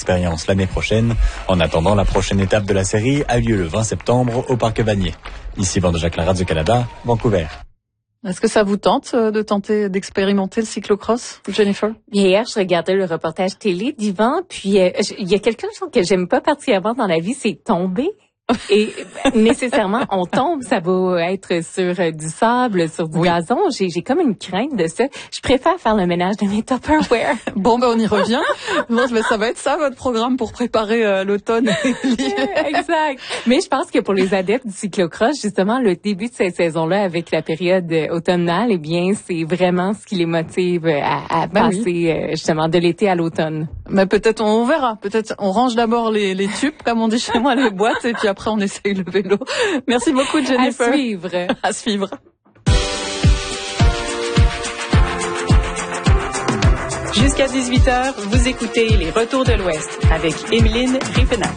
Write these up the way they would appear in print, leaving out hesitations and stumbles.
expérience l'année prochaine. En attendant, la prochaine étape de la série a lieu le 20 septembre au Parc Vanier. Ici Vandejacques, Radio-Canada, Vancouver. Est-ce que ça vous tente d'expérimenter le cyclocross, Jennifer? Hier, je regardais le reportage télé d'Yvan, puis il y a quelque chose que j'aime pas particulièrement dans la vie, c'est tomber. Et nécessairement, on tombe, ça va être sur du sable, sur du gazon. J'ai comme une crainte de ça. Je préfère faire le ménage de mes Tupperware. Bon, on y revient. Bon, ça va être ça, votre programme pour préparer l'automne et l'hiver. Exact. Mais je pense que pour les adeptes du cyclocross, justement, le début de cette saison-là, avec la période automnale, eh bien, c'est vraiment ce qui les motive à passer justement de l'été à l'automne. Mais peut-être, on verra. Peut-être, on range d'abord les tubes, comme on dit chez moi, les boîtes, et puis après, on essaye le vélo. Merci beaucoup, Jennifer. À suivre. À suivre. Jusqu'à 18h, vous écoutez les Retours de l'Ouest avec Émeline Rifenac.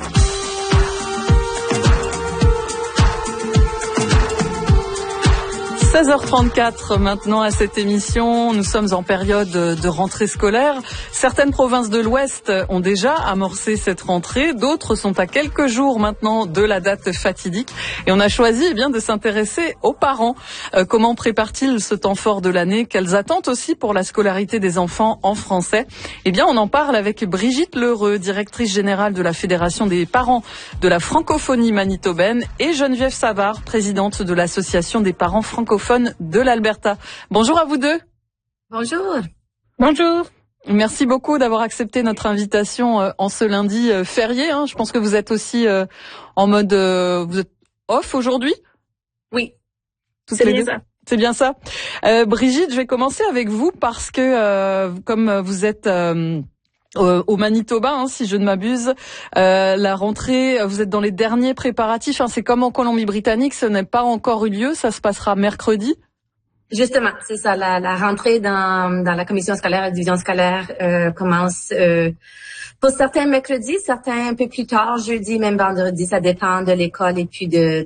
16h34 maintenant à cette émission. Nous sommes en période de rentrée scolaire. Certaines provinces de l'Ouest ont déjà amorcé cette rentrée. D'autres sont à quelques jours maintenant de la date fatidique. Et on a choisi de s'intéresser aux parents. Comment préparent-ils ce temps fort de l'année? Quelles attentes aussi pour la scolarité des enfants en français? On en parle avec Brigitte Lheureux, directrice générale de la Fédération des parents de la francophonie manitobaine, et Geneviève Savard, présidente de l'Association des parents francophones de l'Alberta. Bonjour à vous deux. Bonjour. Bonjour. Merci beaucoup d'avoir accepté notre invitation en ce lundi férié. Je pense que vous êtes aussi en mode vous êtes off aujourd'hui? Oui. C'est bien ça. C'est bien ça. Brigitte, je vais commencer avec vous parce que comme vous êtes au Manitoba, si je ne m'abuse, la rentrée, vous êtes dans les derniers préparatifs. C'est comme en Colombie-Britannique, ce n'est pas encore eu lieu, ça se passera mercredi. Justement, c'est ça. La rentrée dans la commission scolaire, la division scolaire commence pour certains mercredis, certains un peu plus tard, jeudi, même vendredi. Ça dépend de l'école et puis de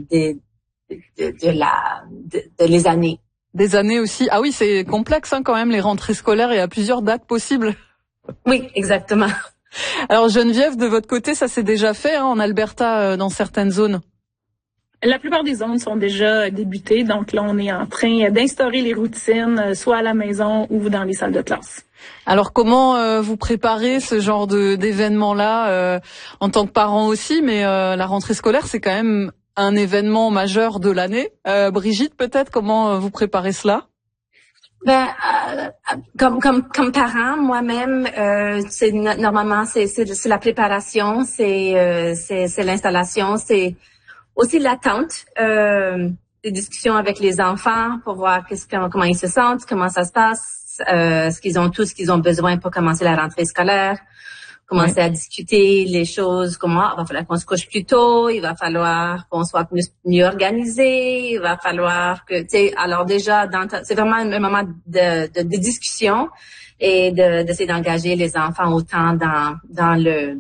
les années. Des années aussi. Ah oui, c'est complexe quand même les rentrées scolaires. Il y a plusieurs dates possibles. Oui, exactement. Alors Geneviève, de votre côté, ça s'est déjà fait en Alberta dans certaines zones? La plupart des zones sont déjà débutées, donc là on est en train d'instaurer les routines, soit à la maison ou dans les salles de classe. Alors comment vous préparez ce genre d'événement-là en tant que parent aussi, mais la rentrée scolaire c'est quand même un événement majeur de l'année. Brigitte, peut-être, comment vous préparez cela? Comme parent, moi-même, normalement c'est la préparation, c'est l'installation, c'est aussi l'attente, des discussions avec les enfants pour voir comment ils se sentent, comment ça se passe, est-ce qu'ils ont tout ce qu'ils ont besoin pour commencer la rentrée scolaire, commencer à discuter les choses, il va falloir qu'on se couche plus tôt, il va falloir qu'on soit mieux organisé, il va falloir que, alors déjà, c'est vraiment un moment de discussion et d'essayer d'engager les enfants autant dans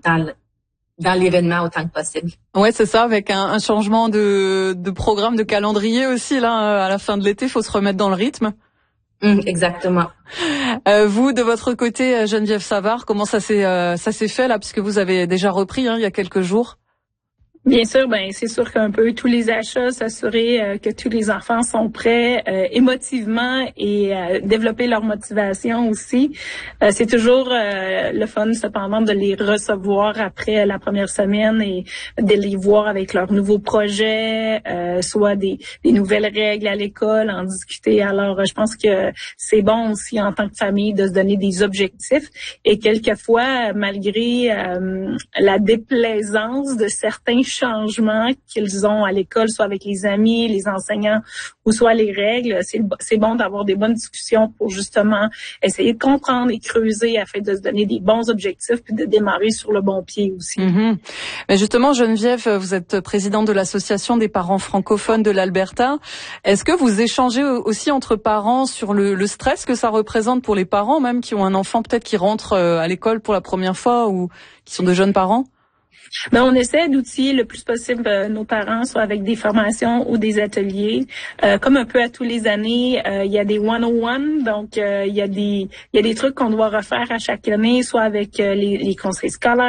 l'événement autant que possible. Ouais, c'est ça, avec un changement de programme, de calendrier aussi, là, à la fin de l'été, il faut se remettre dans le rythme. Exactement. Vous, de votre côté, Geneviève Savard, comment ça s'est fait là, puisque vous avez déjà repris il y a quelques jours? Bien sûr, c'est sûr qu'un peu tous les achats, s'assurer que tous les enfants sont prêts émotivement et développer leur motivation aussi. C'est toujours le fun cependant de les recevoir après la première semaine et de les voir avec leurs nouveaux projets, soit des nouvelles règles à l'école, en discuter. Alors, je pense que c'est bon aussi en tant que famille de se donner des objectifs et quelquefois, malgré la déplaisance de certains changements qu'ils ont à l'école, soit avec les amis, les enseignants ou soit les règles, c'est bon d'avoir des bonnes discussions pour justement essayer de comprendre et creuser afin de se donner des bons objectifs puis de démarrer sur le bon pied aussi. Mais justement, Geneviève, vous êtes présidente de l'Association des parents francophones de l'Alberta. Est-ce que vous échangez aussi entre parents sur le stress que ça représente pour les parents, même qui ont un enfant peut-être qui rentre à l'école pour la première fois ou qui sont de jeunes parents? On essaie d'outiller le plus possible nos parents, soit avec des formations ou des ateliers. Comme un peu à tous les années, il y a des 101, donc il y a des trucs qu'on doit refaire à chaque année, soit avec les conseils scolaires,